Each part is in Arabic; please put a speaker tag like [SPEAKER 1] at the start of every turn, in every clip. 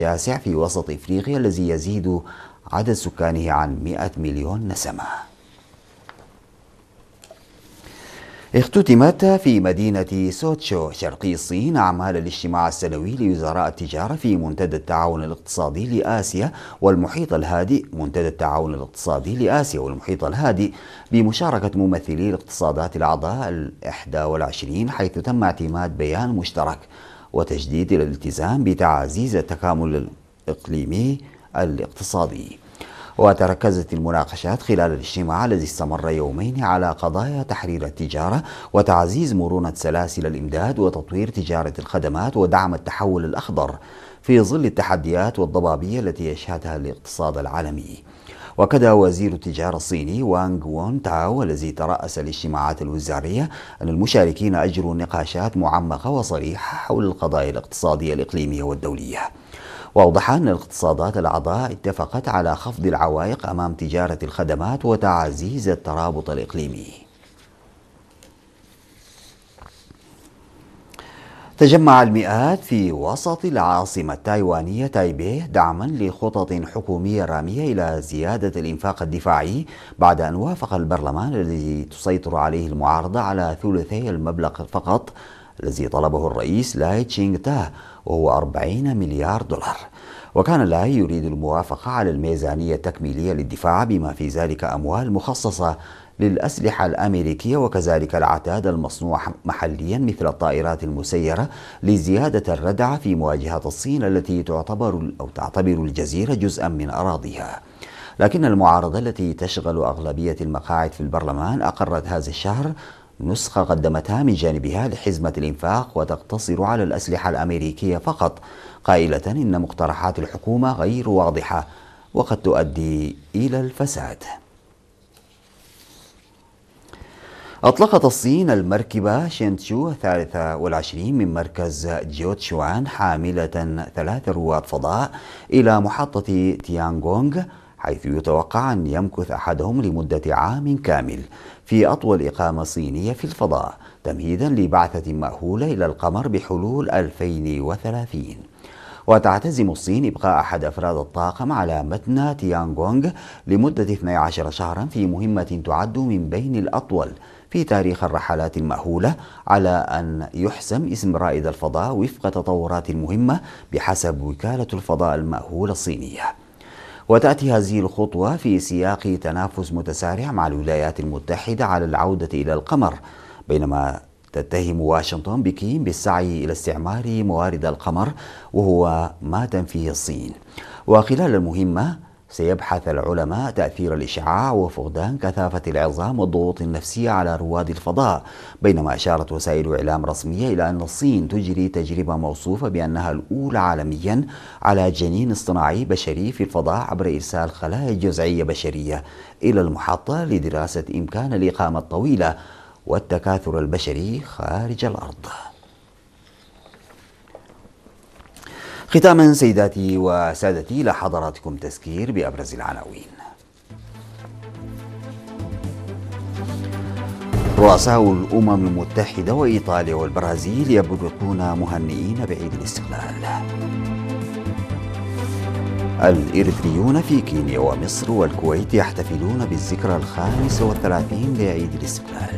[SPEAKER 1] ياسع في وسط إفريقيا الذي يزيد عدد سكانه عن 100 مليون نسمة. اختتمت في مدينة سوتشو شرقي الصين أعمال الاجتماع السنوي لوزراء التجارة في منتدى التعاون الاقتصادي لآسيا والمحيط الهادئ بمشاركة ممثلي الاقتصادات الأعضاء 21، حيث تم اعتماد بيان مشترك وتجديد الالتزام بتعزيز التكامل الإقليمي الاقتصادي. وتركزت المناقشات خلال الاجتماع الذي استمر يومين على قضايا تحرير التجارة وتعزيز مرونة سلاسل الإمداد وتطوير تجارة الخدمات ودعم التحول الأخضر في ظل التحديات والضبابية التي يشهدها الاقتصاد العالمي. وكذا وزير التجارة الصيني وانغ وون تاو الذي ترأس الاجتماعات الوزارية أن المشاركين أجروا نقاشات معمقة وصريحة حول القضايا الاقتصادية الإقليمية والدولية. وأوضح أن الاقتصادات الأعضاء اتفقت على خفض العوائق أمام تجارة الخدمات وتعزيز الترابط الإقليمي. تجمع المئات في وسط العاصمة التايوانية تايبيه دعما لخطط حكومية رامية إلى زيادة الإنفاق الدفاعي بعد أن وافق البرلمان الذي تسيطر عليه المعارضة على ثلثي المبلغ فقط الذي طلبه الرئيس لاي تشينغ تاه، وهو 40 مليار دولار. وكان لاي يريد الموافقة على الميزانية التكميلية للدفاع بما في ذلك أموال مخصصة للأسلحة الأمريكية وكذلك العتاد المصنوع محليا مثل الطائرات المسيرة لزيادة الردع في مواجهة الصين التي تعتبر الجزيرة جزءا من أراضيها. لكن المعارضة التي تشغل أغلبية المقاعد في البرلمان أقرت هذا الشهر نسخة قدمتها من جانبها لحزمة الإنفاق وتقتصر على الأسلحة الأمريكية فقط، قائلة إن مقترحات الحكومة غير واضحة وقد تؤدي إلى الفساد. أطلقت الصين المركبة شينتشو 23 من مركز جيوتشوان حاملة 3 رواد فضاء إلى محطة تيانغونغ، حيث يتوقع أن يمكث أحدهم لمدة عام كامل في أطول إقامة صينية في الفضاء، تمهيدا لبعثة مأهولة إلى القمر بحلول 2030. وتعتزم الصين إبقاء أحد أفراد الطاقم على متن تيانغونغ لمدة 12 شهرا في مهمة تعد من بين الأطول في تاريخ الرحلات المأهولة، على أن يحسم اسم رائد الفضاء وفق تطورات المهمة بحسب وكالة الفضاء المأهولة الصينية. وتأتي هذه الخطوة في سياق تنافس متسارع مع الولايات المتحدة على العودة إلى القمر، بينما تتهم واشنطن بكين بالسعي إلى استعمار موارد القمر وهو ما تنفيه الصين. وخلال المهمة سيبحث العلماء تأثير الإشعاع وفقدان كثافة العظام والضغوط النفسية على رواد الفضاء، بينما أشارت وسائل إعلام رسمية إلى أن الصين تجري تجربة موصوفة بأنها الأولى عالميا على جنين اصطناعي بشري في الفضاء عبر إرسال خلايا جذعية بشرية إلى المحطة لدراسة إمكان الإقامة الطويلة والتكاثر البشري خارج الأرض. ختاما سيداتي وسادتي، لحضراتكم تذكير بأبرز العناوين. رؤساء الأمم المتحدة وإيطاليا والبرازيل يبرقون مهنئين بعيد الاستقلال. الإريتريون في كينيا ومصر والكويت يحتفلون بالذكرى 35 لعيد الاستقلال.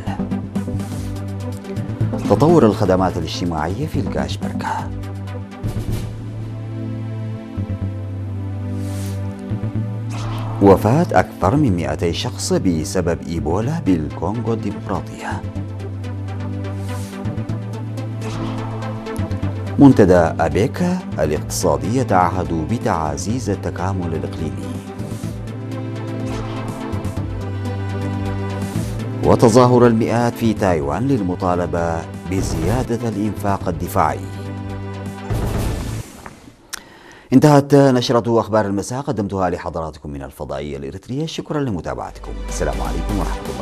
[SPEAKER 1] تطور الخدمات الاجتماعية في الكاشبركة. وفاة أكثر من 200 شخص بسبب إيبولا بالكونغو الديمقراطية. منتدى أبيك الاقتصادي يتعهد بتعزيز التكامل الإقليمي. وتظاهر المئات في تايوان للمطالبة بزيادة الإنفاق الدفاعي. انتهت نشرة أخبار المساء، قدمتها لحضراتكم من الفضائية الإريترية. شكرا لمتابعتكم. السلام عليكم ورحمة الله.